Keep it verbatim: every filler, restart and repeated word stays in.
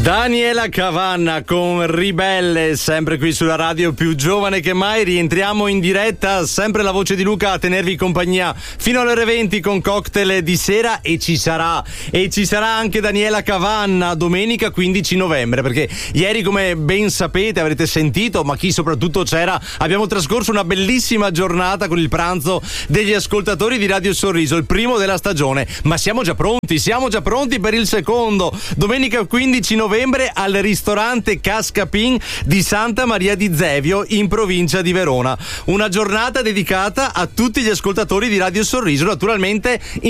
Daniela Cavanna con Ribelle, sempre qui sulla radio più giovane che mai. Rientriamo in diretta, sempre la voce di Luca a tenervi compagnia fino alle ore venti con cocktail di sera, e ci sarà e ci sarà anche Daniela Cavanna domenica quindici novembre, perché ieri, come ben sapete, avrete sentito, ma chi soprattutto c'era, abbiamo trascorso una bellissima giornata con il pranzo degli ascoltatori di Radio Sorriso, il primo della stagione, ma siamo già pronti, siamo già pronti per il secondo, domenica quindici novembre al ristorante Cascapin di Santa Maria di Zevio in provincia di Verona. Una giornata dedicata a tutti gli ascoltatori di Radio Sorriso, naturalmente